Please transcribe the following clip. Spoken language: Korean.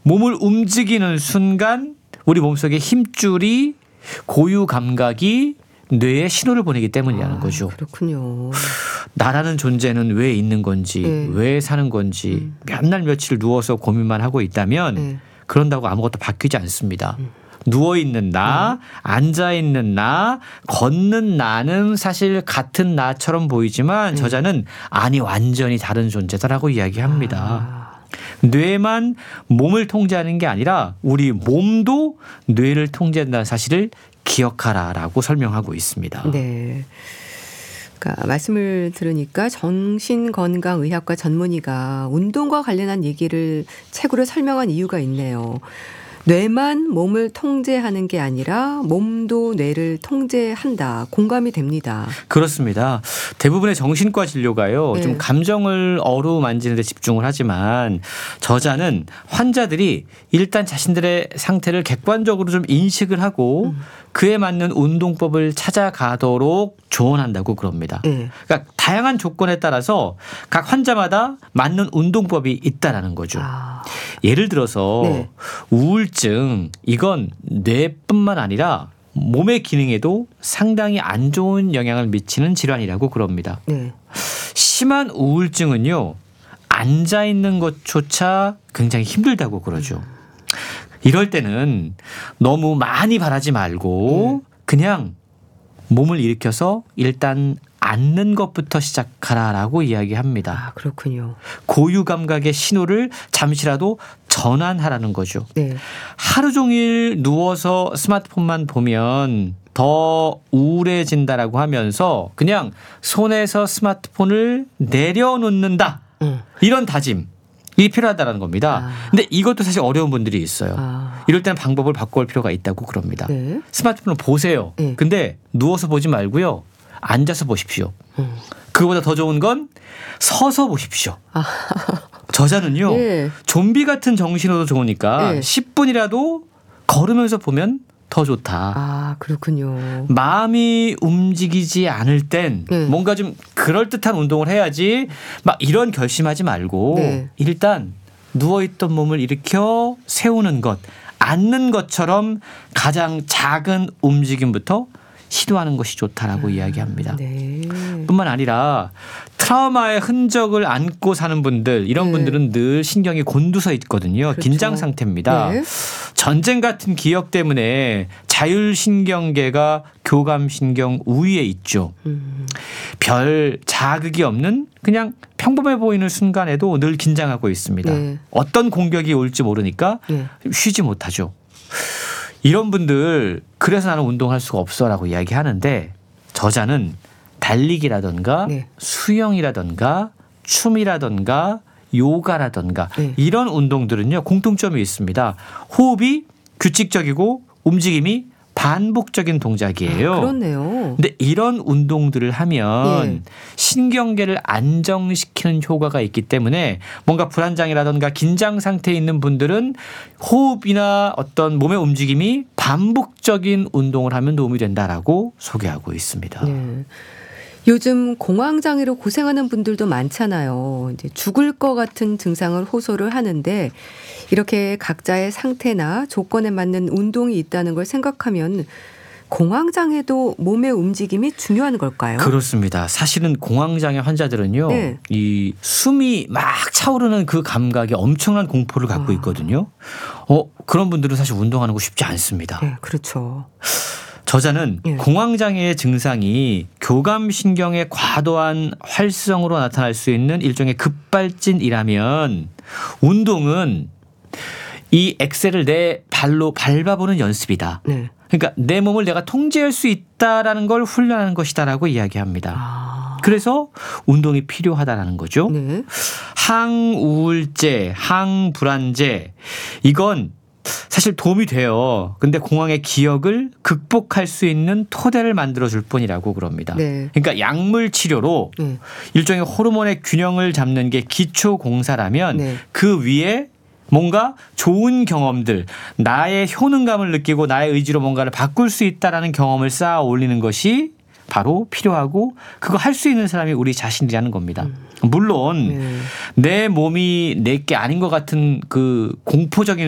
몸을 움직이는 순간 우리 몸속의 힘줄이 고유 감각이 뇌에 신호를 보내기 때문이라는 거죠. 그렇군요. 나라는 존재는 왜 있는 건지 왜 사는 건지 몇 날 며칠 누워서 고민만 하고 있다면 그런다고 아무것도 바뀌지 않습니다. 누워있는 나, 앉아있는 나, 걷는 나는 사실 같은 나처럼 보이지만 저자는 아니 완전히 다른 존재다라고 이야기합니다. 뇌만 몸을 통제하는 게 아니라 우리 몸도 뇌를 통제한다는 사실을 기억하라라고 설명하고 있습니다. 네. 그러니까 말씀을 들으니까 정신건강의학과 전문의가 운동과 관련한 얘기를 책으로 설명한 이유가 있네요. 뇌만 몸을 통제하는 게 아니라 몸도 뇌를 통제한다. 공감이 됩니다. 그렇습니다. 대부분의 정신과 진료가요. 좀 감정을 어루만지는 데 집중을 하지만 저자는 환자들이 일단 자신들의 상태를 객관적으로 좀 인식을 하고 그에 맞는 운동법을 찾아가도록 조언한다고 그럽니다. 그러니까 다양한 조건에 따라서 각 환자마다 맞는 운동법이 있다라는 거죠. 예를 들어서 우울증 이건 뇌뿐만 아니라 몸의 기능에도 상당히 안 좋은 영향을 미치는 질환이라고 그럽니다. 심한 우울증은요. 앉아 있는 것조차 굉장히 힘들다고 그러죠. 이럴 때는 너무 많이 바라지 말고 그냥 몸을 일으켜서 일단 앉는 것부터 시작하라라고 이야기합니다. 그렇군요. 고유 감각의 신호를 잠시라도 전환하라는 거죠. 하루 종일 누워서 스마트폰만 보면 더 우울해진다라고 하면서 그냥 손에서 스마트폰을 내려놓는다. 이런 다짐이 필요하다는 겁니다. 근데 이것도 사실 어려운 분들이 있어요. 이럴 때는 방법을 바꿔올 필요가 있다고 그럽니다. 스마트폰을 보세요. 근데 누워서 보지 말고요. 앉아서 보십시오. 그거보다 더 좋은 건 서서 보십시오. 저자는요. 좀비 같은 정신으로 좋으니까 10분이라도 걸으면서 보면 더 좋다. 그렇군요. 마음이 움직이지 않을 땐 뭔가 좀 그럴듯한 운동을 해야지 막 이런 결심하지 말고 일단 누워있던 몸을 일으켜 세우는 것, 앉는 것처럼 가장 작은 움직임부터 시도하는 것이 좋다라고 이야기합니다. 뿐만 아니라 트라우마의 흔적을 안고 사는 분들 이런 분들은 늘 신경이 곤두서 있거든요. 긴장 상태입니다. 전쟁 같은 기억 때문에 자율신경계가 교감신경 우위에 있죠. 별 자극이 없는 그냥 평범해 보이는 순간에도 늘 긴장하고 있습니다. 어떤 공격이 올지 모르니까 쉬지 못하죠. 이런 분들 그래서 나는 운동할 수가 없어라고 이야기하는데 저자는 달리기라든가 수영이라든가 춤이라든가 요가라든가 이런 운동들은요 공통점이 있습니다. 호흡이 규칙적이고 움직임이 반복적인 동작이에요. 그렇네요. 근데 이런 운동들을 하면 신경계를 안정시키는 효과가 있기 때문에 뭔가 불안장애라든가 긴장 상태에 있는 분들은 호흡이나 어떤 몸의 움직임이 반복적인 운동을 하면 도움이 된다라고 소개하고 있습니다. 요즘 공황장애로 고생하는 분들도 많잖아요. 이제 죽을 것 같은 증상을 호소를 하는데 이렇게 각자의 상태나 조건에 맞는 운동이 있다는 걸 생각하면 공황장애도 몸의 움직임이 중요한 걸까요? 그렇습니다. 사실은 공황장애 환자들은요. 이 숨이 막 차오르는 그 감각에 엄청난 공포를 갖고 있거든요. 그런 분들은 사실 운동하는 거 쉽지 않습니다. 그렇죠. 저자는 공황장애의 증상이 교감신경의 과도한 활성으로 나타날 수 있는 일종의 급발진이라면 운동은 이 엑셀을 내 발로 밟아보는 연습이다. 그러니까 내 몸을 내가 통제할 수 있다라는 걸 훈련하는 것이다라고 이야기합니다. 그래서 운동이 필요하다라는 거죠. 항우울제, 항불안제 이건 사실 도움이 돼요. 근데 공황의 기억을 극복할 수 있는 토대를 만들어줄 뿐이라고 그럽니다. 그러니까 약물 치료로 일종의 호르몬의 균형을 잡는 게 기초 공사라면 그 위에 뭔가 좋은 경험들, 나의 효능감을 느끼고 나의 의지로 뭔가를 바꿀 수 있다라는 경험을 쌓아 올리는 것이 바로 필요하고 그거 할 수 있는 사람이 우리 자신이라는 겁니다. 물론 내 몸이 내게 아닌 것 같은 그 공포적인